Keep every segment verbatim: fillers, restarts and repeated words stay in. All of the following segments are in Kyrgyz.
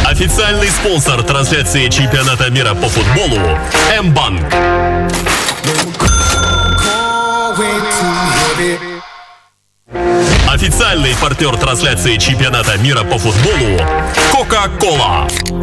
Официальный спонсор трансляции чемпионата мира по футболу М-банк. Официальный партнер трансляции чемпионата мира по футболу Кока-Кола.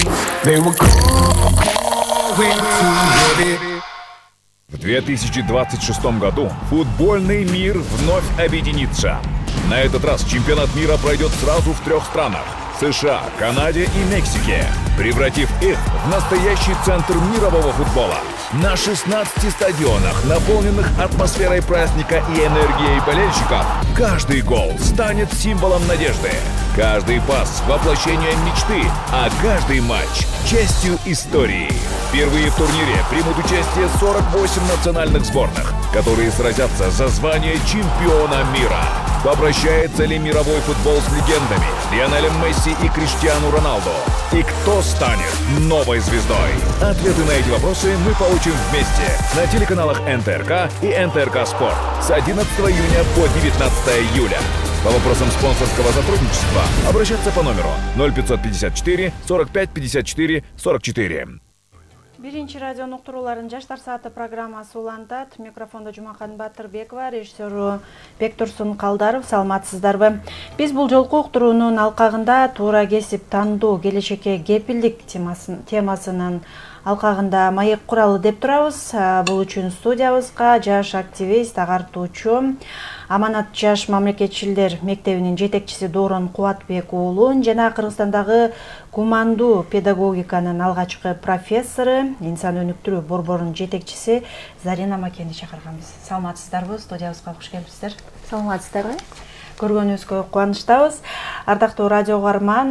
В две тысячи двадцать шестом году футбольный мир вновь объединится. На этот раз чемпионат мира пройдет сразу в трех странах – США, Канаде и Мексике, превратив их в настоящий центр мирового футбола. На шестнадцати стадионах, наполненных атмосферой праздника и энергией болельщиков, каждый гол станет символом надежды. Каждый пас – воплощением мечты, а каждый матч – частью истории. Впервые в турнире примут участие сорок восемь национальных сборных, которые сразятся за звание чемпиона мира. Попрощается ли мировой футбол с легендами Лионелем Месси и Криштиану Роналду? И кто станет новой звездой? Ответы на эти вопросы мы получим вместе на телеканалах эн тэ эр ка и эн тэ эр ка Спорт с одиннадцатого июня по девятнадцатое июля. По вопросам спонсорского сотрудничества обращаться по номеру ноль пятьсот пятьдесят четыре сорок пять пятьдесят четыре сорок четыре. Биринчи радио уктурууларын жаштар сааты программасы улантат. Микрофонда Жумахан Батырбекова, режиссеру Бектурсун Калдаров. Саламатсыздарбы? Биз бул жолку уктуруунун алкагында туура кесип тандоо, келечекке кепилдик темасынын алкагында маек куралы деп турабыз. Бул үчүн студиябызга жаш активист, агартуучу, Аманат жаш мамлекетчилдер мектебинин жетекчиси Доорон Кубатбек уулун жана Кыргызстандагы гумандуу педагогиканын алгачкы профессору, инсан өнүктүрүү борборунун жетекчиси Зарина Макенди чакырганбыз. Саламатсыздарбы? Студиябызга кош келипсиздер. Саламатсыздарбы? Көргөнүбүзгө кубанычтабыз. Ардактуу радио угарман,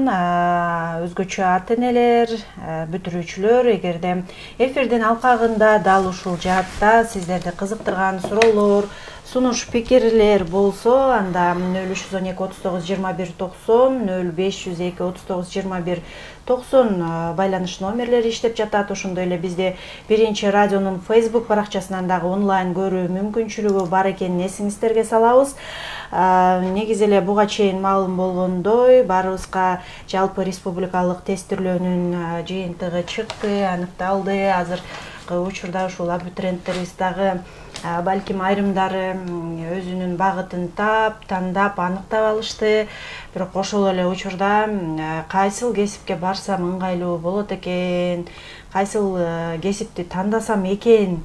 өзгөчө ата-энелер, бүтүрүүчүлөр, эгерде эфирдин алкагында дал ушул жаатта сиздерди кызыктырган суроолор, сунуш пикирлер болсо, анда нөл үч жүз он эки отуз тогуз жыйырма бир токсон, нөл беш жүз эки отуз тогуз жыйырма бир токсон байланыш номерлери иштеп жатат. Ошондой эле бизде биринчи радионун Facebook баракчасынан дагы онлайн көрүү мүмкүнчүлүгү бар экенин эсиңиздерге салабыз. Негизи эле буга чейин маалым болгондой, баарыбызга жалпы республикалык тестирлөөнүн жыйынтыгы чыкты, аныкталды. Азыркы учурда ушул абитуриенттерибиз дагы балким айрымдары өзүнүн багытын тап, тандап, аныктап алышты. Бирок ошол эле учурда кайсыл кесипке барсам ыңгайлуу болот экен, кайсыл кесипти тандасам экен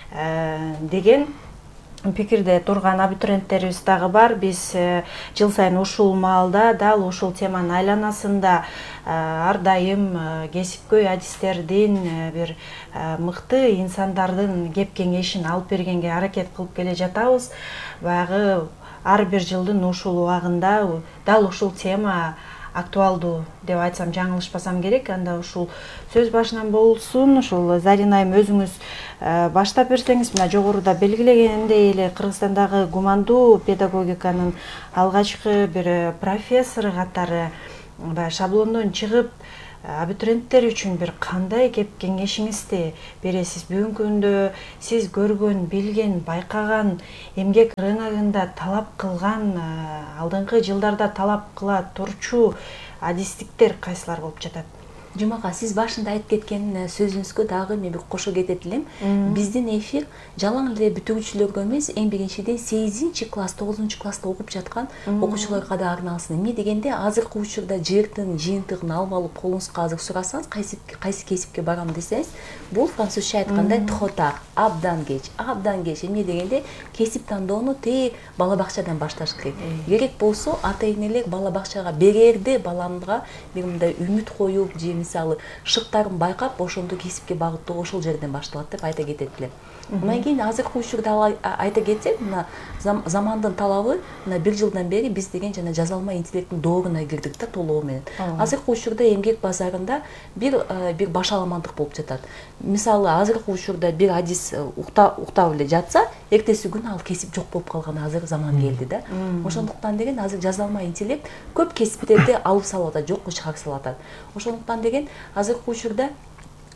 деген пикирде турган абитуриенттерибиз дагы бар. Биз жыл сайын ушул маалда дал ушул теманын айланасында ар дайым кесипкөй адистердин, бир мыкты инсандардын кеп кеңешин алып бергенге аракет кылып келе жатабыз. Баягы ар бир жылдын ушул убагында дал ушул тема актуалдуу деп айтсам жаңылышпасам керек. Анда ушул сөз башынан болсун. Ушул Зарина айым өзүңүз баштап берсеңиз, мына жогоруда белгилегендей эле Кыргызстандагы гумандуу педагогиканын алгачкы бир профессору катары шаблондон чыгып, абитуриенттер үчүн бир кандай кеп кеңешиңизди бересиз? Бүгүнкү күндө сиз көргөн, билген, байкаган, эмгек рыногунда талап кылган, алдыңкы жылдарда талап кыла турчу адистиктер кайсылар болуп жатат? Жумака, сиз башында айтып кеткен сөзүңүзгө дагы мен бир кошо кетет элем. Биздин эфир жалаң эле бүтүүчүлөргө эмес, эң биринчиден сегизинчи класс, тогузунчу класста окуп жаткан окуучуларга да арналсын. Эмне дегенде, азыркы учурда жердин жыйынтыгын алып алып колуңузга азыр сурасаңыз, кайсы кайсы кесипке барам десеңиз, бул французча айтканда тхота, абдан кеч, абдан кеч. Эмне дегенде, кесип тандоону тээ бала бакчадан башташ керек. Керек болсо, ата-энелер бала бакчага берерде баламга бир мындай үмүт коюп, же мисалы шыктарын байкап, ошондо кесипке багыттоо ошол жерден башталат деп айта кетет элем. Мындан кийин азыркы учурда айта кетсек, мына замандын талабы, мына бир жылдан бери биз деген жана жазалма интеллекттин дооруна кирдик да толугу менен. Азыркы учурда эмгек базарында бир бир башаламандык болуп жатат. Мисалы азыркы учурда бир адис уктап эле жатса, эртеси күнү ал кесип жок болуп калган азыр заман келди да. Ошондуктан деген азыр жазалма интеллект көп кесиптерди алып салып атат, жокко чыгарып салып атат. Ошондуктан деген азыркы учурда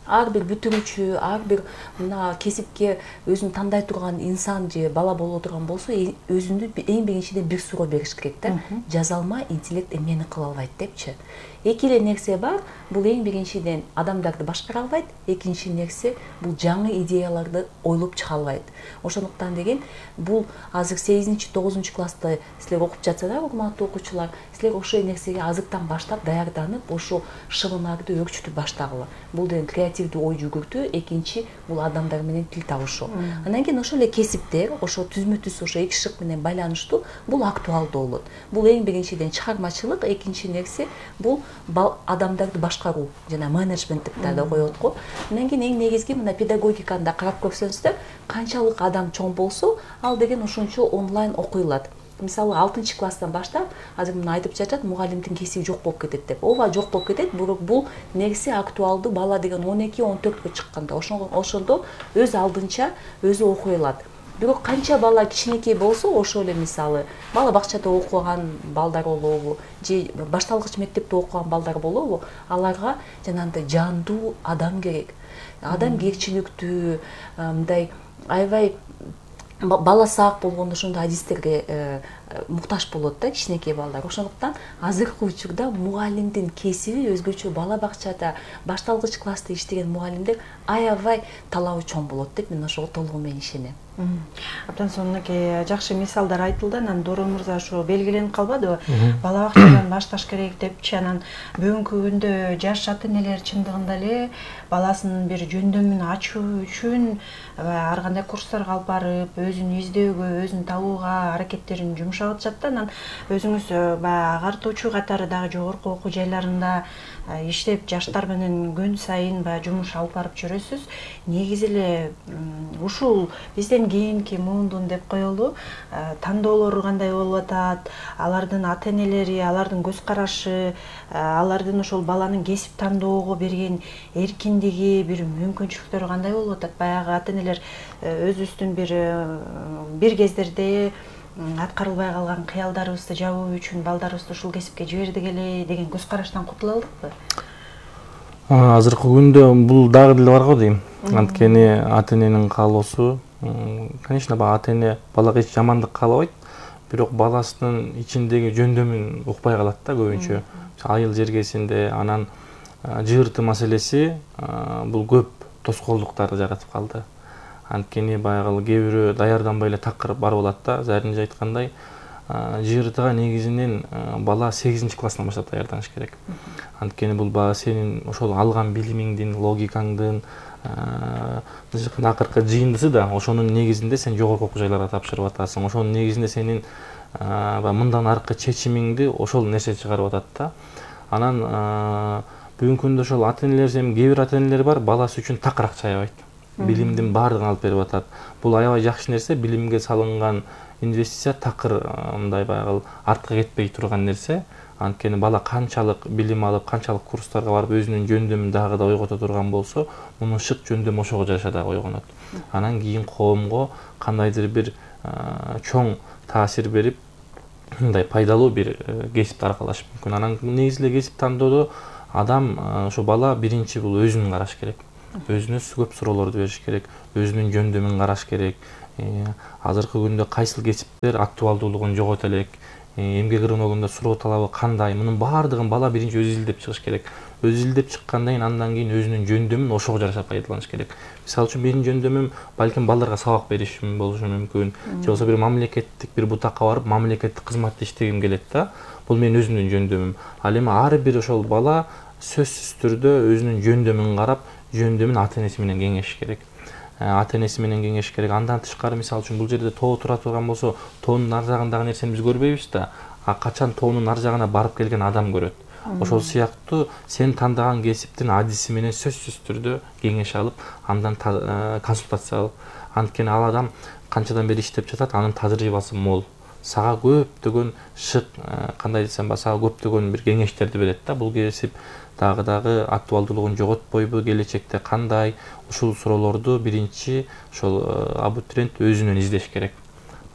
ар бир бүтүрүүчү, ар бир мына кесипке өзүн тандай турган инсан же бала боло турган болсо, өзүндү эң биринчиден бир суроо бериш керек да. Жазалма, интеллект эмнени кыла албайт депчи. Эки эле нерсе бар. Бул эң биринчиден адамдарды башкара албайт, экинчи нерсе бул жаңы идеяларды ойлоп чыга албайт. Ошондуктан деген бул азыр сегизинчи тогузунчу класста силер окуп жатсалар, урматтуу окуучулар, силер ошол нерсеге азыртан баштап даярданып, ошо шыбынарды өрчүтүп баштагыла. Бул деген креативдүү ой жүгүртүү, экинчи бул адамдар менен тил табышуу. Андан кийин ошол эле кесиптер, ошо түзмө-түз ошо эки шык менен байланыштуу, бул актуалдуу болот. Бул эң биринчиден чыгармачылык, экинчи нерсе бул адамдарды башкаруу жана менеджменттик да коет го. Андан кийин эң негизги мына педагогиканы да карап көрсөңүздөр, канчалык адам чоң болсо, ал деген ошончо онлайн окуйлат. Мисалы алтынчы класстан баштап, азыр мына айтып жатат, мугалимдин кесиби жок болуп кетет деп. Ооба, жок болуп кетет, бирок бул нерсе актуалдуу. Бала деген он эки он төрткө чыкканда, ошондо өз алдынча өзү окуй алат. Бирок канча бала кичинекей болсо, ошол эле мисалы бала бакчада окуган балдар болобу, же башталгыч мектепте окуган балдар болобу, аларга жанагындай жандуу адам керек. Адамгерчиликтүү, мындай аябай бала саак болгондо ошондой адистерге муктаж болот да кичинекей балдар. Ошондуктан азыркы учурда мугалимдин кесиби өзгөчө. Бала бакчада башталгыч класста иштеген мугалимдер аябай талабы чоң болот деп мен ошого толугу менен ишенем. Абдан сонунакей жакшы мисалдар айтылды. Анан Доро мырза ошо белгиленип калбадыбы? Бала бакчадан башташ керек депчи. Анан бүгүнкү күндө жаш ата-энелер чындыгында эле баласынын бир жөндөмүн ачуу үчүн ар кандай курстарга алып барып, өзүн издөөгө, өзүн табууга аракеттерин жумшап атышат да. Анан өзүңүз баягы агартуучу катары дагы жогорку окуу жайларында иштеп, жаштар менен күн сайын баягы жумуш алып барып жүрөсүз. Негизи эле ушул бизден кийинки муундун деп коелу, тандоолору кандай болуп атат, алардын ата-энелери, алардын көз карашы, алардын ошол баланын кесип тандоого берген эркиндиги, бир мүмкүнчүлүктөрү кандай болуп атат? Баягы ата-энелер өзүбүздүн бир бир кездерде аткарылбай калган кыялдарыбызды жабуу үчүн балдарыбызды ушул кесипке жибердик эле деген көз караштан кутула алдыкпы? Азыркы күндө бул дагы деле бар го дейм. Анткени ата-эненин каалоосу, конечно, ата-эне балага эч жамандык каалабайт, бирок баласынын ичиндеги жөндөмүн укпай калат да көбүнчө. Айыл жергесинде анан жыырты маселеси бул көп тоскоолдуктарды жаратып калды. Анткени баягы кээ бирөө даярданбай эле такыр барып алат да. Заринже айткандай, жыыртыга негизинен бала сегизинчи класстан баштап даярданыш керек. Анткени бул баягы сенин ошол алган билимиңдин, логикаңдын акыркы жыйындысы да, ошонун негизинде сен жогорку окуу жайларга тапшырып атасың. Ошонун негизинде сенин мындан аркы чечимиңди ошол нерсе чыгарып атат да. Анан бүгүнкү күндө ошол ата-энелер, кээ бир ата-энелер бар, баласы үчүн такыр акча аябайт. Билимдин баардыгын алып берип атат. Бул аябай жакшы нерсе, билимге салынган инвестиция такыр мындай баягы артка кетпей турган нерсе. Анткени бала канчалык билим алып, канчалык курстарга барып өзүнүн жөндөмүн дагы да ойгото турган болсо, мунун шык жөндөмү ошого жараша дагы ойгонот. Анан кийин коомго кандайдыр бир чоң таасир берип, мындай пайдалуу бир кесипти аркалаш мүмкүн. Анан негизи эле кесип тандоодо адам, ошо бала биринчи бул өзүн караш керек. Өзүнө көп суроолорду бериш керек, өзүнүн жөндөмүн караш керек. Азыркы күндө кайсыл кесиптер актуалдуулугун жогото элек, эмгек рыногунда суроо талабы кандай, мунун баардыгын бала биринчи өзү изилдеп чыгыш керек. Өзү изилдеп чыккандан кийин андан кийин өзүнүн жөндөмүн ошого жараша пайдаланыш керек. Мисалы үчүн менин жөндөмүм балким балдарга сабак беришим болушу мүмкүн, же болбосо бир мамлекеттик бир бутакка барып мамлекеттик кызматта иштегим келет да. Бул менин өзүмдүн жөндөмүм. Ал эми ар бир ошол бала сөзсүз түрдө өзүнүн жөндөмүн карап, жөндөмүн ата-энеси менен кеңешиш керек. Ата-энеси менен кеңешиш керек. Андан тышкары, мисалы үчүн бул жерде тоо тура турган болсо, тоонун ар жагындагы нерсени биз көрбөйбүз да, а качан тоонун ар жагына барып келген адам көрөт. Ошол сыяктуу сен тандаган кесиптин адиси менен сөзсүз түрдө кеңеш алып, андан консультация алып, анткени ал адам канчадан бери иштеп жатат, анын тажрыйбасы мол. Сага көптөгөн шык, кандай десем, сага көптөгөн бир кеңештерди берет да. Бул кесип дагы дагы актуалдуулугун жоготпойбу, келечекте кандай, ушул суроолорду биринчи ошол абитуриент өзүнөн издеш керек.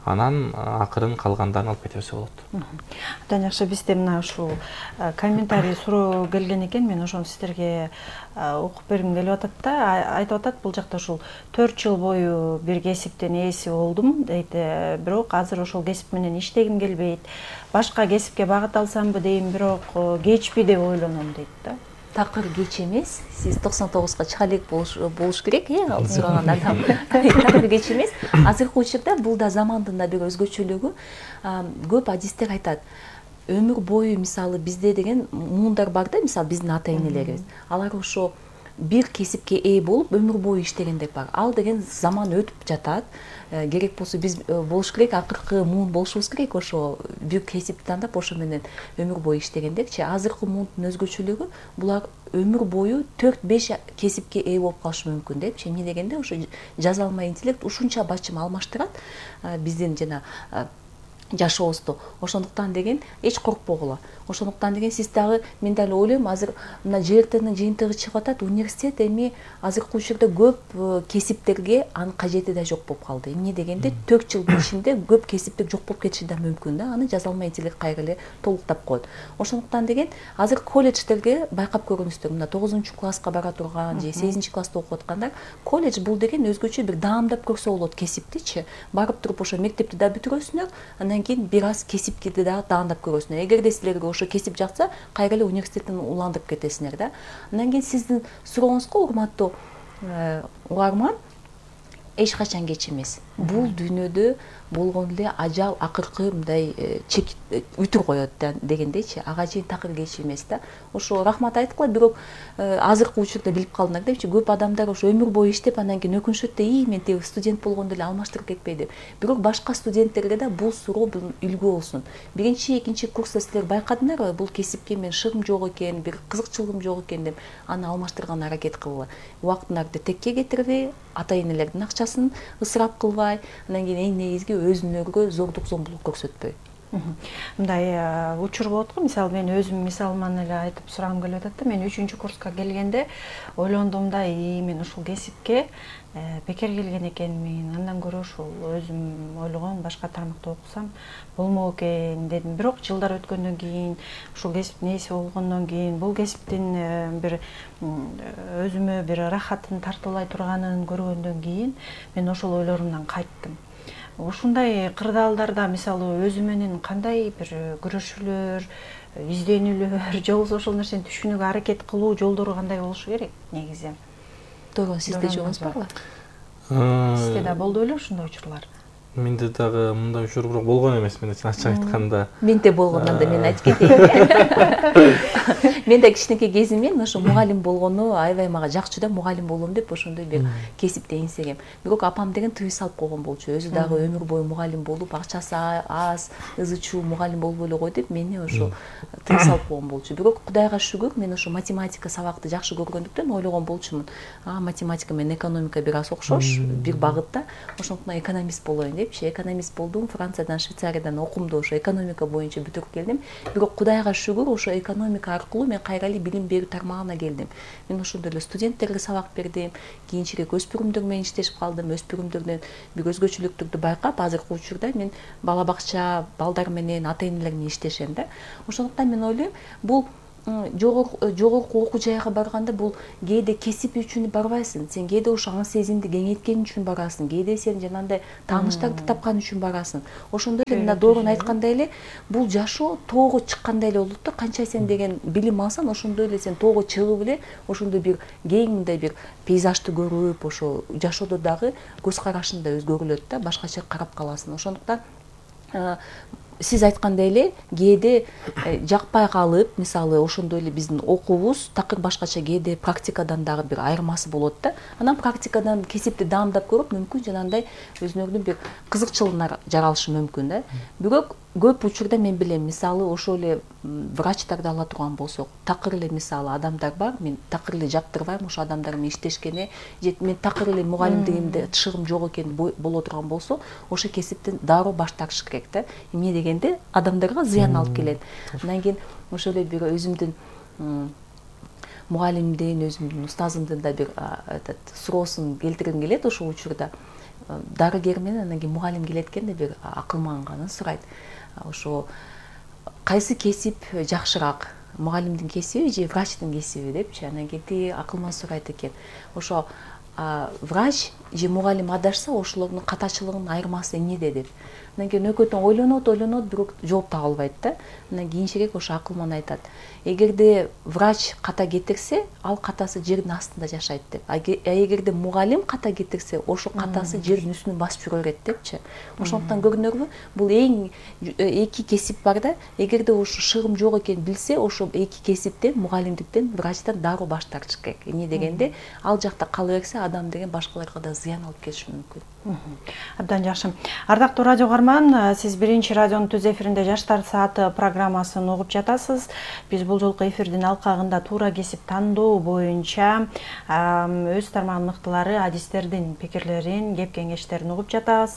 анан акырын калгандарын алып кете берсе болот. Абдан жакшы. Бизде мына ушул комментарий суроо келген экен. Мен ошону сиздерге окуп бергим келип атат да. Айтып атат, бул жакта ушул төрт жыл бою бир кесиптин ээси болдум дейт. Бирок азыр ошол кесип менен иштегим келбейт. Башка кесипке багыт алсамбы дейм, бирок кечпи деп ойлоном дейт да. Такыр кеч эмес. Сиз токсон тогузга чыга элек болуш керек, э, ал сураган адам. Такыр кеч эмес. Азыркы учурда бул да замандын да бир өзгөчөлүгү. Көп адистер айтат, өмүр бою мисалы бизде деген муундар бар да, мисалы биздин ата-энелерибиз. Алар ошо бир кесипке ээ болуп өмүр бою иштегендер бар. Ал деген заман өтүп жатат. Керек болсо биз болуш керек, акыркы муун болушубуз керек, ошо бир кесипти тандап ошо менен өмүр бою иштегендерчи. Азыркы муундун өзгөчөлүгү булар өмүр бою төрт беш кесипке ээ болуп калышы мүмкүн депчи. Эмне дегенде ошо жазалма интеллект ушунча бачым алмаштырат биздин жана жашообузду. Ошондуктан деген эч коркпогула. Ошондуктан деген сиз дагы, мен дал ойлойм, азыр мына ЖРТнын жыйынтыгы чыгып атат, университет эми азыркы учурда көп кесиптерге анын кажети да жок болуп калды. Эмне дегенде төрт жылдын ичинде көп кесиптер жок болуп кетиши да мүмкүн да. Аны жазалма интеллект кайра эле толуктап коет. Ошондуктан деген азыр колледждерге байкап көрүңүздөр, мына тогузунчу класска бара турган же сегизинчи класста окуп аткандар, колледж бул деген өзгөчө бир даамдап көрсө болот кесиптичи. Барып туруп ошо мектепти да бүтүрөсүңөр, андан кийин бир аз кесипти да даамдап көрөсүңөр. Эгерде силерге ошо кесип жакса, кайра эле университеттен уландырып кетесиңер да. Андан кийин сиздин сурооңузга, урматтуу угарман, эч качан кеч эмес. Бул дүйнөдө болгон эле ажал акыркы мындай чек үтүр коет дегендейчи, ага чейин такыр кеч эмес да. Ошо рахмат айткыла, бирок азыркы учурда билип калдыңар депчи, көп адамдар ошо өмүр бою иштеп андан кийин өкүнүшөт да, "И, мен тиги студент болгондо эле алмаштырып кетпей" деп. Бирок башка студенттерге да бул суроо үлгү болсун. Биринчи, экинчи курста силер байкадыңарбы, бул кесипке мен шыгым жок экен, бир кызыкчылыгым жок экен деп, аны алмаштырган аракет кылгыла. Убактыңарды текке кетирбей, ата-энелердин акчасын ысырап кылбай, андан кийин эң негизги өзүңөргө зордук зомбулук көрсөтпөй. Мындай учур болот го, мисалы мен өзүм мисалыман эле айтып сурагым келип атат да. Мен үчүнчү курска келгенде ойлондум да, "И, мен ушул кесипке бекер келген экенмин. Андан көрө ушул өзүм ойлогон башка тармакта окусам болмок экен" дедим. Бирок жылдар өткөндөн кийин, ушул кесиптин ээси болгондон кийин, бул кесиптин бир өзүмө бир рахатын тартуулай турганын көргөндөн кийин мен ошол ойлорумдан кайттым. Ушундай кырдаалдарда мисалы өзү менен кандай бир күрөшүүлөр, изденүүлөр, же болбосо ошол нерсени түшүнүүгө аракет кылуу жолдору кандай болушу керек негизи? Туура, сизде жообуңуз барбы? Сизде да болду беле ушундай учурлар? Менде дагы мындай учур бирок болгон эмес, мен ачык айтканда. Менде болгондон да мен айтып кетейин. Мен да кичинекей кезимден ошо мугалим болгону аябай мага жакчу да, мугалим болом деп ошондой бир кесипти эңсегем. Бирок апам деген тыюу салып койгон болчу. Өзү дагы өмүр бою мугалим болуп, акчасы аз, ызы чуу мугалим болбой эле кой деп мени ошо тыюу салып койгон болчу. Бирок Кудайга шүгүр, мен ошо математика сабакты жакшы көргөндүктөн ойлогон болчумун. А математика менен экономика бир аз окшош, бир багытта. Ошондуктан экономист болоюн депчи. Экономист болдум, Франциядан, Швейцариядан окумду, ошо экономика боюнча бүтүрүп келдим. Бирок Кудайга шүгүр, ошо экономика аркылуу мен кайра эле билим берүү тармагына келдим. Мен ошондой эле студенттерге сабак бердим, кийинчерээк өспүрүмдөр менен иштешип калдым. Өспүрүмдөрдөн бир өзгөчөлүктөрдү байкап, азыркы учурда мен бала бакча, балдар менен, ата-энелер менен иштешем да. Ошондуктан мен ойлойм, бул жогорку окуу жайга барганда бул кээде кесип үчүн барбайсың. Сен кээде ошо аң сезимди кеңейткен үчүн барасың. Кээде сен жанагындай тааныштарды тапкан үчүн барасың. Ошондой эле мына Доорун айткандай эле, бул жашоо тоого чыккандай эле болот да. Канча сен деген билим алсаң, ошондой эле сен тоого чыгып эле ошондой бир кең мындай бир пейзажды көрүп, ошо жашоодо дагы көз карашың да өзгөрүлөт да, башкача карап каласың. Ошондуктан сиз айткандай эле кээде жакпай калып, мисалы ошондой эле биздин окуубуз такыр башкача, кээде практикадан дагы бир айырмасы болот да. Анан практикадан кесипти даамдап көрүп, мүмкүн жанагындай өзүңөрдүн бир кызыкчылыгына жаралышы мүмкүн да. Бирок көп учурда мен билем, мисалы ошол эле врачтарды ала турган болсок, такыр эле мисалы адамдар бар, мен такыр эле жактырбайм ошо адамдар менен иштешкене, же мен такыр эле мугалимдигимде тышыгым жок экен боло турган болсо, ошо кесиптен дароо баш тартыш керек да. Эмне дегенде адамдарга зыян алып келет. Андан кийин ошол эле бир өзүмдүн мугалимдин, өзүмдүн устазымдын да бир этот суроосун келтиргим келет ошол учурда. дарыгер менен анан кийин мугалим келет экенде бир акыл маанганын сурайт. Ошо кайсы кесип жакшыраак, мугалимдин кесиби же врачтын кесиби депчи. Анан кийин тиги акылман сурайт экен. Ошо врач же мугалим адашса ошолордун катачылыгынын айырмасы эмнеде деп. Анан кийин экөөтөн ойлонот, ойлонот, бирок жооп таба албайт да. Анан кийинчерээк ошо акылман айтат. Эгерде врач ката кетирсе, ал катасы жердин астында жашайт деп. А эгерде мугалим ката кетирсе, ошо катасы жердин үстүнө басып жүрө берет депчи. Ошондуктан көрдүңөрбү, бул эң эки кесип бар да. Эгерде ошо шыгым жок экенин билсе, ошо эки кесиптен, мугалимдиктен, врачтан дароо баш тартыш керек. Эмне дегенде, ал жакта кала берсе, адам деген башкаларга да зыян алып келиши мүмкүн. Абдан жакшы. Ардактуу радио угарман, сиз биринчи радионун түз эфиринде Жаштар сааты программасын угуп жатасыз. Биз бул жолку эфирдин алкагында туура кесип тандоо боюнча өз тармагынын мыктылары, адистердин пикирлерин, кеп кеңештерин угуп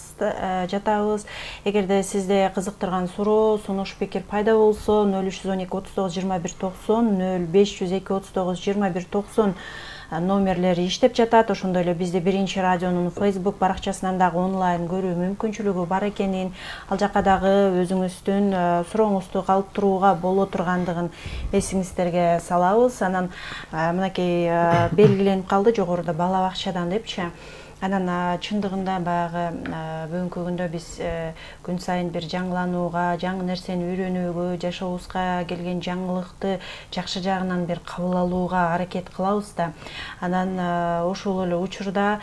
жатабыз. Эгерде сизде кызыктырган суроо, сунуш, пикир пайда болсо, нөл үч жүз он эки отуз тогуз жыйырма бир токсон, нөл беш жүз эки отуз тогуз жыйырма бир токсон номерлери иштеп жатат. Ошондой эле бизде биринчи радионун Facebook баракчасынан дагы онлайн көрүү мүмкүнчүлүгү бар экенин, ал жакка дагы өзүңүздүн сурооңузду калып турууга боло тургандыгын эсиңиздерге салабыз. Анан мынакей белгиленип калды жогоруда бала бакчадан депчи. Анан чындыгында баягы бүгүнкү күндө биз күн сайын бир жаңыланууга, жаңы нерсени үйрөнүүгө, жашообузга келген жаңылыкты жакшы жагынан бир кабыл алууга аракет кылабыз да. Анан ошол эле учурда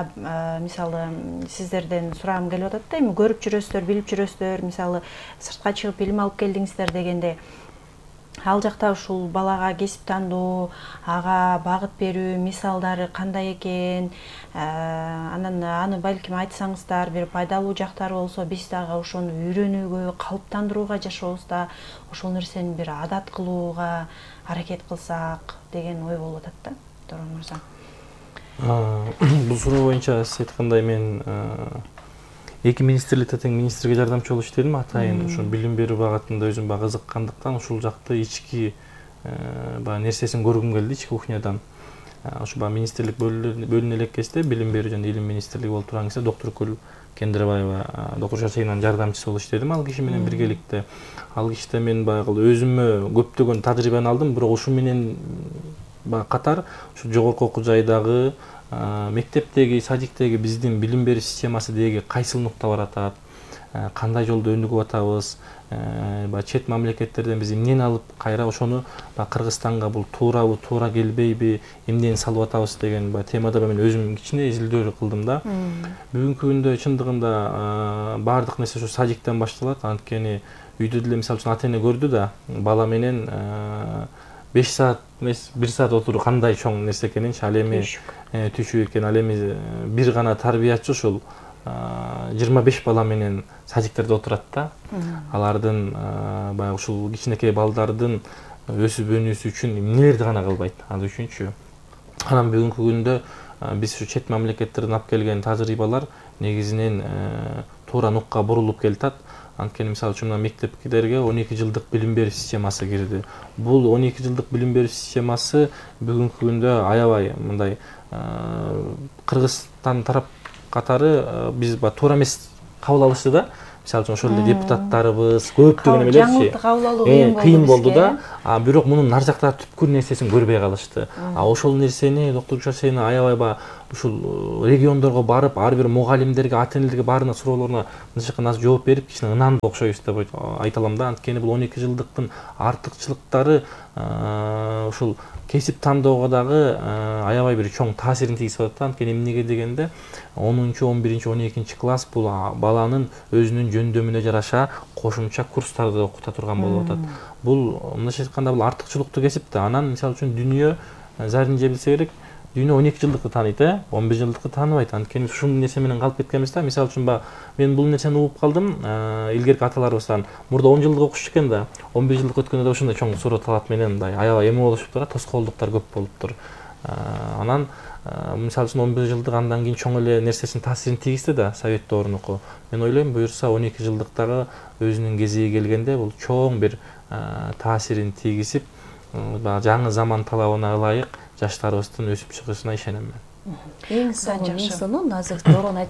мисалы сиздерден сурагым келип атат да, эми көрүп жүрөсүздөр, билип жүрөсүздөр, мисалы сыртка чыгып билим алып келдиңиздер дегенде, ал жакта ушул балага кесип тандоо, ага багыт берүү мисалдары кандай экен, анан аны балким айтсаңыздар, бир пайдалуу жактары болсо, биз дагы ошону үйрөнүүгө, калыптандырууга, жашообузда ошол нерсени бир адат кылууга аракет кылсак деген ой болуп атат да, Торон мырза. Бул суроо боюнча сиз айткандай мен эки министрликте тең министрге жардамчы болуп иштедим, атайын ушул билим берүү багытында өзүм бага кызыккандыктан ушул жакты ички баягы нерсесин көргүм келди, ички кухнядан. Ошо баягы министрлик бөлүнө элек кезде билим берүү жана илим министрлиги болуп турган кезде доктор Кендирбаева, доктор Шаршейнанын жардамчысы болуп иштедим ал киши менен биргеликте. Ал кишиден мен баягы өзүмө көптөгөн тажрыйбаны алдым, бирок ушу менен баягы катар ушу жогорку окуу жайдагы, мектептеги, садиктеги биздин билим берүү системасы деги кайсыл нукта баратат, кандай жолдо өнүгүп атабыз, баягы чет мамлекеттерден биз эмнени алып кайра ошону баягы Кыргызстанга бул туурабы, туура келбейби, эмнени салып атабыз деген баягы темада мен өзүм кичине изилдөө кылдым да. Бүгүнкү күндө чындыгында баардык нерсе ушу садиктен башталат. Анткени үйдө деле мисалы үчүн ата эне көрдү да, бала менен беш саат эмес бир саат отуруу кандай чоң нерсе экенинчи, ал эми түйшүк экен, ал эми бир гана тарбиячы ушул жыйырма беш бала менен садиктерде отурат да. Алардын баягы ушул кичинекей балдардын өсүп өнүүсү үчүн эмнелерди гана кылбайт ал үчүнчү. Анан бүгүнкү күндө биз ушу чет мамлекеттерден алып келген тажрыйбалар негизинен туура нукка бурулуп келатат. Анткени мисалы үчүн мектепкилерге он эки жылдык билим берүү системасы кирди. Бул он эки жылдык билим берүү системасы бүгүнкү күндө аябай мындай Кыргызстан тарап катары биз ба туура эмес кабыл алышты да. Мисалы үчүн ошол эле депутаттарыбыз көптөгөн эмелерчи кыйын болду да. А бирок мунун нар жактагы түпкүр нерсесин көрбөй калышты. А ошол нерсени доктор Шаршейна аябай ба ушул региондорго барып, ар бир мугалимдерге, ата энелерге баарына суроолоруна мындайча жооп берип, кичине ынанып окшойбуз деп айта алам да. Анткени бул он эки жылдыктын артыкчылыктары ушул кесип тандоого дагы аябай бир чоң таасирин тийгизип атат. Анткени эмнеге дегенде онунчу, он биринчи, он экинчи класс бул баланын өзүнүн жөндөмүнө жараша кошумча курстарды окута турган болуп атат. Бул мындайча айтканда бул артыкчылыктуу кесип да. Анан мисалы үчүн дүйнө зарин же билсе керек, дүйнө он эки жылдыкты тааныйт, э, он бир жылдыкты тааныбайт. Анткени ушул нерсе менен калып кеткенбиз да. Мисалы үчүн ба мен бул нерсени угуп калдым, илгерки аталарыбыздан. Мурда он жылдык окушчу экен да, он бир жылдык өткөндө да ушундай чоң суроо талап менен мындай аябай эме болушуптур, тоскоолдуктар көп болуптур. Анан мисалы үчүн он бир жылдык андан кийин чоң эле нерсесин таасирин тийгизди да Совет доорунуку. Мен ойлойм, буюрса он эки жылдыктагы өзүнүн кезиги келгенде бул чоң бир таасирин тийгизип, жаңы заман талабына ылайык жаштарыбыздын өсүп чыгышына ишенем мен. Эң сонун, эң сонун азыр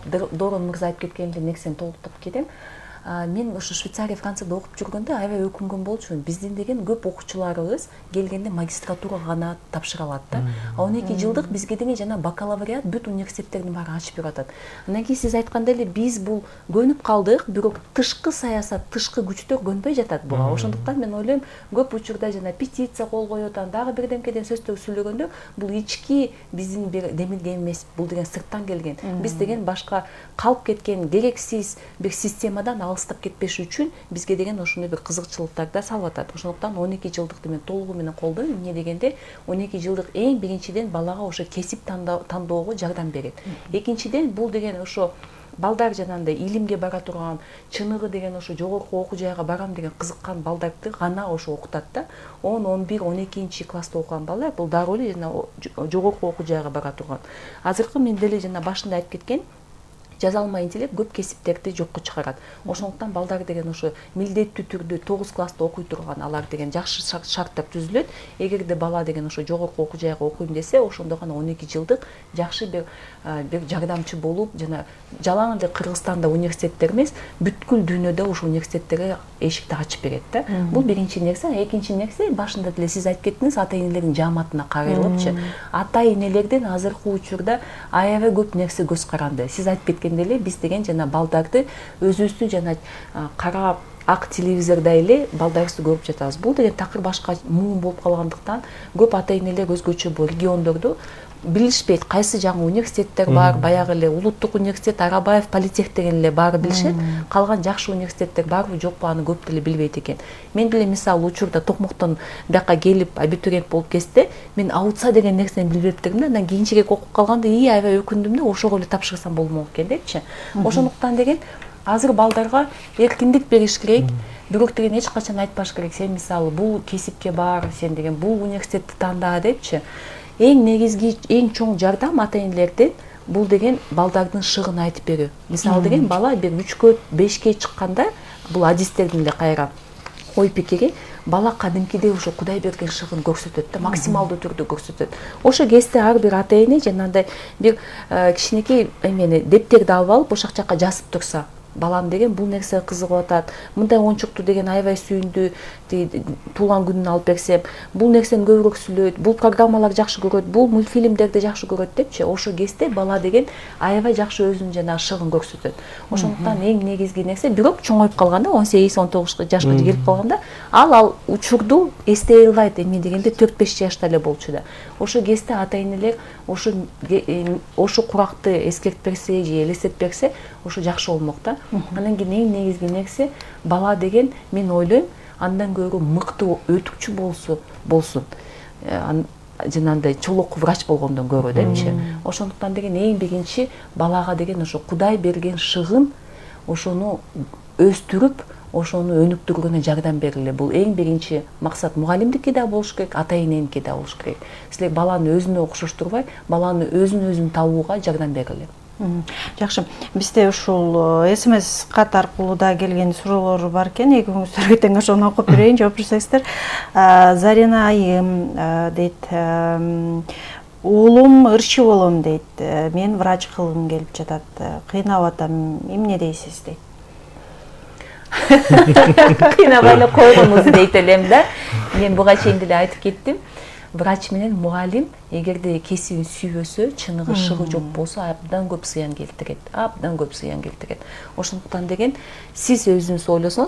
Дорон мырза айтып кеткендей нерсени толуктап кетем. Мен ошо Швейцария, Францияда окуп жүргөндө аябай өкүнгөн болчумун. Биздин деген көп окуучуларыбыз келгенде магистратура гана тапшыра алат да. А он эки жылдык бизге деген жана бакалавриат бүт университеттердин баары ачып берип атат. Андан кийин сиз айткандай эле биз бул көнүп калдык, бирок тышкы саясат, тышкы күчтөр көнбөй жатат буга. Ошондуктан мен ойлойм, көп учурда жана петиция кол коюп атат, дагы бирдемкеден сөздөр сүйлөгөндө бул ички биздин бир демилген эмес, бул деген сырттан келген. Биз деген башка калып кеткен керексиз бир системадан алыстап кетпеш үчүн бизге деген ошондой бир кызыкчылыктарды салып атат. Ошондуктан он эки жылдыкты мен толугу менен колдойм. Эмне дегенде он эки жылдык эң биринчиден балага ошо кесип тандоого жардам берет. Экинчиден бул деген ошо балдар жанагындай илимге бара турган, чыныгы деген ошо жогорку окуу жайга барам деген кызыккан балдарды гана ошо окутат да. он, он бир, он экинчи класста окуган балдар бул дароо эле жана жогорку окуу жайга бара турган. Азыркы мен деле жана башында айтып кеткен жазалма интеллект көп кесиптерди жокко чыгарат. Ошондуктан балдар деген ошо милдеттүү түрдө тогуз класста окуй турган алар деген жакшы шарттар түзүлөт. Эгерде бала деген ошо жогорку окуу жайга окуйм десе, ошондо гана он эки жылдык жакшы бир бир жардамчы болуп, жана жалаң эле Кыргызстанда университеттер эмес, бүткүл дүйнөдө ошо университеттерге эшикти ачып берет да. Бул биринчи нерсе. Экинчи нерсе, башында деле сиз айтып кеттиңиз, ата-энелердин жааматына карайлыпчы. Ата-энелердин азыркы учурда аябай көп нерсе көз каранды. Сиз айтып кеткен эле биз деген жана балдарды өзүбүздү жана кара ак телевизордо эле балдарыбызды көрүп жатабыз. Бул деген такыр башка муун болуп калгандыктан көп ата-энелер өзгөчө бул региондордо билишпейт, кайсы жаңы университеттер бар, баягы эле Улуттук университет, Арабаев, Политех деген эле баары билишет. Калган жакшы университеттер барбы, жокпу аны көп деле билбейт экен. Мен деле мисалы учурда Токмоктон бияка келип абитуриент болуп кетсе, мен аутса деген нерсени билбептирмин да. Андан кийинчерээк окуп калганда ии аябай өкүндүм да, ошого эле тапшырсам болмок экен депчи. Ошондуктан деген азыр балдарга эркиндик бериш керек. Бирок деген эч качан айтпаш керек. Сен мисалы бул кесипке бар, сен деген бул университетти танда депчи. Эң негизги, эң чоң жардам ата-энелерден бул деген балдардын шыгын айтып берүү. Мисалы деген бала бир үчкө, бешке чыкканда, бул адистердин эле кайра ой пикири, бала кадимкидей ошо Кудай берген шыгын көрсөтөт да, максималдуу түрдө көрсөтөт. Ошо кезде ар бир ата-эне жанагындай бир кичинекей эмени дептерди алып алып, ошол жакка жазып турса, балам деген бул нерсеге кызыгып атат, мындай оюнчукту деген аябай сүйүндү, туулган күнүн алып берсем, бул нерсени көбүрөөк сүйлөйт, бул программалар жакшы көрөт, бул мультфильмдерди жакшы көрөт депчи, ошо кезде бала деген аябай жакшы өзүнүн жана шыгын көрсөтөт. Ошондуктан эң негизги нерсе, бирок чоңоюп калганда, он сегиз он тогуз жашка келип калганда, ал ал учурду эстей албайт. Эми дегенде төрт беш жашта эле болчу да. Ошо кезде ата-энелер ошо ошо куракты эскертип берсе же элестетип берсе, ошо жакшы болмок да. Андан кийин эң негизги нерсе, бала деген мен ойлойм, андан көрө мыкты өтүкчү болсу болсун. Жанагындай чолок врач болгондон көрө депчи. Ошондуктан деген эң биринчи балага деген ошо Кудай берген шыгын, ошону өстүрүп, ошону өнүктүргөнгө жардам бергиле. Бул эң биринчи максат. Мугалимдики да болуш керек, ата-эненики да болуш керек. Силер баланы өзүнө окшоштурбай, баланы өзүн өзүн табууга жардам бергиле. Жакшы. Бизде ушул эс эм эс кат аркылуу да келген суроолор бар экен. Экөөңүздөргө тең ошону окуп берейин, жооп берсеңиздер. Зарина айым дейт, уулум ырчы болом дейт. Мен врач кылгым келип жатат. Кыйнап атам. Эмне дейсиз дейт. Кыйнабай эле койгонуңуз дейт элем да. Мен буга чейин деле айтып кеттим. Врач менен мугалим эгерде кесибин сүйбөсө, чыныгы шыгы жок болсо, абдан көп зыян келтирет. Абдан көп зыян келтирет. Ошондуктан деген сиз өзүңүз ойлосоңуз,